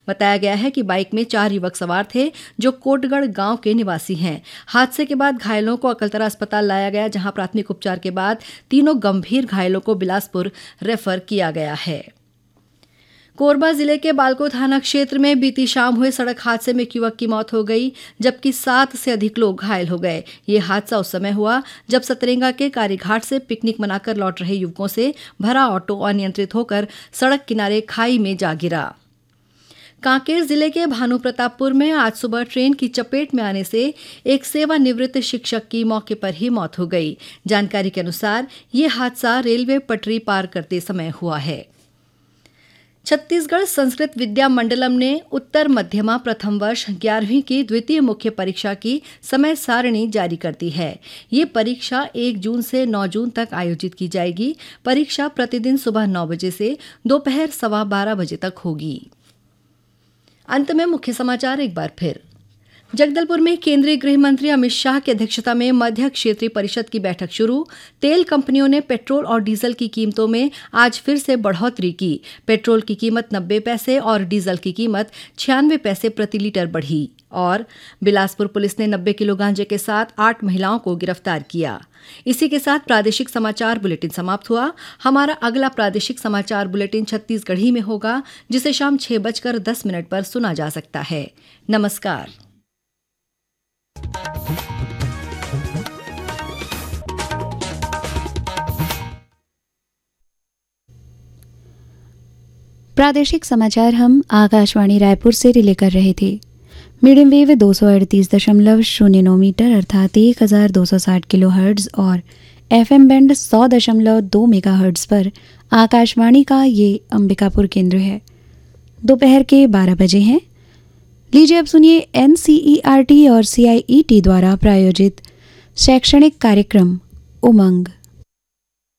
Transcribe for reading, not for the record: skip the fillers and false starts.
बताया गया है कि बाइक में 4 युवक सवार थे जो कोटगढ़ गांव के निवासी हैं। हादसे के बाद घायलों को अकलतरा अस्पताल लाया गया, जहां प्राथमिक उपचार के बाद तीनों गंभीर घायलों को बिलासपुर रेफर किया गया है। कोरबा जिले के बालको थाना क्षेत्र में बीती शाम हुए सड़क हादसे में एक युवक की मौत हो गई, जबकि 7 से अधिक लोग घायल हो गए। ये हादसा उस समय हुआ जब सतरेंगा के कारीघाट से पिकनिक मनाकर लौट रहे युवकों से भरा ऑटो अनियंत्रित होकर सड़क किनारे खाई में जा गिरा। कांकेर जिले के भानुप्रतापपुर में आज सुबह ट्रेन की चपेट में आने से एक सेवानिवृत्त शिक्षक की मौके पर ही मौत हो गई। जानकारी के अनुसार ये हादसा रेलवे पटरी पार करते समय हुआ है। छत्तीसगढ़ संस्कृत विद्या मंडलम ने उत्तर मध्यमा प्रथम वर्ष 11वीं की द्वितीय मुख्य परीक्षा की समय सारणी जारी कर दी है। ये परीक्षा 1 जून से 9 जून तक आयोजित की जाएगी। परीक्षा प्रतिदिन सुबह 9 बजे से दोपहर 12:15 बजे तक होगी। अंत में मुख्य समाचार एक बार फिर। जगदलपुर में केंद्रीय गृह मंत्री अमित शाह की अध्यक्षता में मध्य क्षेत्रीय परिषद की बैठक शुरू। तेल कंपनियों ने पेट्रोल और डीजल की कीमतों में आज फिर से बढ़ोतरी की। पेट्रोल की कीमत 90 पैसे और डीजल की कीमत 96 पैसे प्रति लीटर बढ़ी। और बिलासपुर पुलिस ने 90 किलो गांजे के साथ 8 महिलाओं को गिरफ्तार किया। इसी के साथ प्रादेशिक समाचार बुलेटिन समाप्त हुआ। हमारा अगला प्रादेशिक समाचार बुलेटिन छत्तीसगढ़ी में होगा, जिसे शाम 6:10 पर सुना जा सकता है। नमस्कार। प्रादेशिक समाचार हम आकाशवाणी रायपुर से रिले कर रहे थे। मीडियम वेव 238.09 मीटर अर्थात 1260 किलो हर्ट्ज और FM बैंड 100.2 मेगा हर्ट्ज पर आकाशवाणी का ये अंबिकापुर केंद्र है। दोपहर के 12 बजे हैं। लीजिए अब सुनिए NCERT और CIET द्वारा प्रायोजित शैक्षणिक कार्यक्रम उमंग।